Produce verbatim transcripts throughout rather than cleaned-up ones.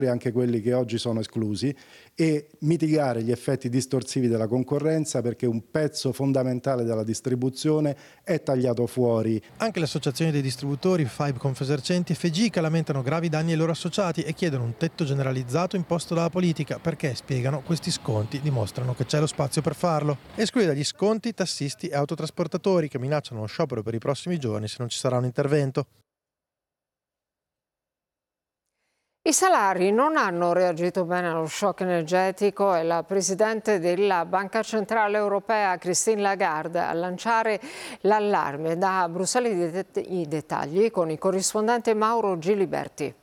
anche quelli che oggi sono esclusi, e mitigare gli effetti distorsivi della concorrenza, perché un pezzo fondamentale della distribuzione è tagliato fuori. Anche le associazioni dei distributori, Fibe, Confesercenti e Fegica lamentano gravi danni ai loro associati e chiedono un tetto generalizzato imposto dalla politica, perché, spiegano, questi sconti dimostrano che c'è lo spazio per farlo. Esclude dagli sconti tassisti e autotrasportatori, che minacciano uno sciopero per i prossimi giorni se non ci sarà un intervento. I salari non hanno reagito bene allo shock energetico e la Presidente della Banca Centrale Europea, Christine Lagarde, a lanciare l'allarme. Da Bruxelles i dettagli con il corrispondente Mauro Giliberti.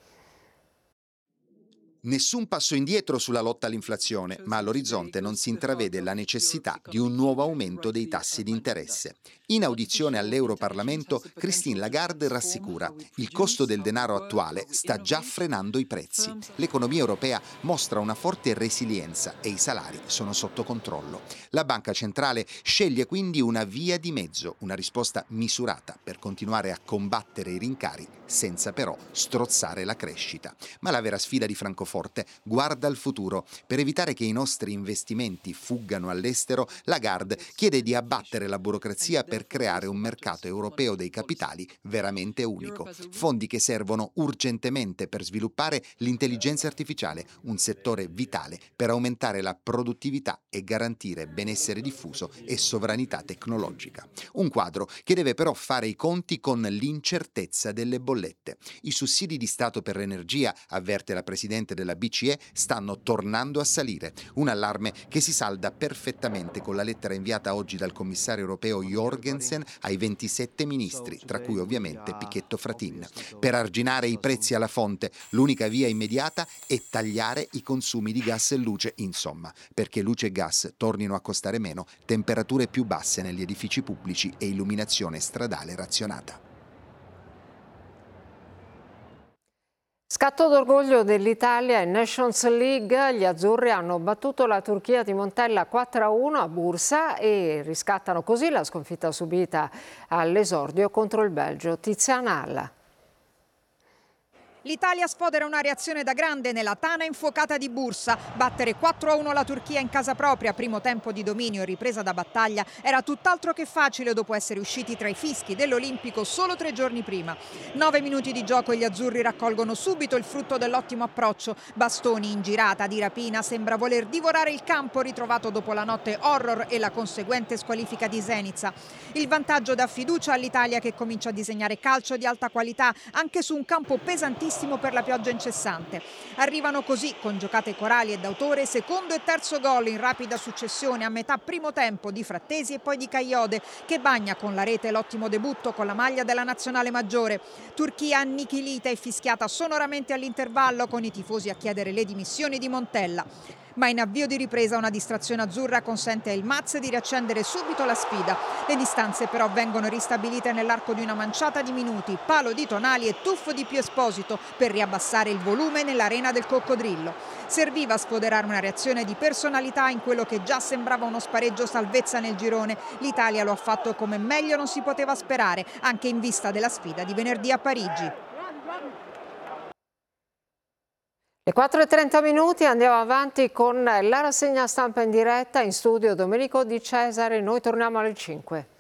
Nessun passo indietro sulla lotta all'inflazione, ma all'orizzonte non si intravede la necessità di un nuovo aumento dei tassi di interesse. In audizione all'Europarlamento, Christine Lagarde rassicura: il costo del denaro attuale sta già frenando i prezzi. L'economia europea mostra una forte resilienza e i salari sono sotto controllo. La Banca Centrale sceglie quindi una via di mezzo, una risposta misurata per continuare a combattere i rincari senza però strozzare la crescita. Ma la vera sfida di Francoforte guarda al futuro. Per evitare che i nostri investimenti fuggano all'estero, Lagarde chiede di abbattere la burocrazia per creare un mercato europeo dei capitali veramente unico. Fondi che servono urgentemente per sviluppare l'intelligenza artificiale, un settore vitale per aumentare la produttività e garantire benessere diffuso e sovranità tecnologica. Un quadro che deve però fare i conti con l'incertezza delle bollette. I sussidi di Stato per l'energia, avverte la Presidente della B C E, stanno tornando a salire. Un allarme che si salda perfettamente con la lettera inviata oggi dal commissario europeo Jorgensen ai ventisette ministri, tra cui ovviamente Pichetto Fratin. Per arginare i prezzi alla fonte, l'unica via immediata è tagliare i consumi di gas e luce, insomma, perché luce e gas tornino a costare meno, temperature più basse negli edifici pubblici e illuminazione stradale razionata. Scatto d'orgoglio dell'Italia in Nations League, gli azzurri hanno battuto la Turchia di Montella quattro a uno a Bursa e riscattano così la sconfitta subita all'esordio contro il Belgio. Tiziana Alla. L'Italia sfodera una reazione da grande nella tana infuocata di Bursa. Battere quattro a uno la Turchia in casa propria, primo tempo di dominio e ripresa da battaglia, era tutt'altro che facile dopo essere usciti tra i fischi dell'Olimpico solo tre giorni prima. Nove minuti di gioco e gli azzurri raccolgono subito il frutto dell'ottimo approccio. Bastoni in girata di rapina, sembra voler divorare il campo ritrovato dopo la notte horror e la conseguente squalifica di Zenica. Il vantaggio dà fiducia all'Italia, che comincia a disegnare calcio di alta qualità anche su un campo pesantissimo per la pioggia incessante. Arrivano così, con giocate corali e d'autore, secondo e terzo gol in rapida successione a metà primo tempo di Frattesi e poi di Kayode, che bagna con la rete l'ottimo debutto con la maglia della nazionale maggiore. Turchia annichilita e fischiata sonoramente all'intervallo, con i tifosi a chiedere le dimissioni di Montella. Ma in avvio di ripresa una distrazione azzurra consente al Maz di riaccendere subito la sfida. Le distanze però vengono ristabilite nell'arco di una manciata di minuti, palo di Tonali e tuffo di Pio Esposito per riabbassare il volume nell'arena del Coccodrillo. Serviva a sfoderare una reazione di personalità in quello che già sembrava uno spareggio salvezza nel girone. L'Italia lo ha fatto come meglio non si poteva sperare, anche in vista della sfida di venerdì a Parigi. Le quattro e trenta minuti, andiamo avanti con la rassegna stampa in diretta. In studio Domenico Di Cesare, noi torniamo alle cinque.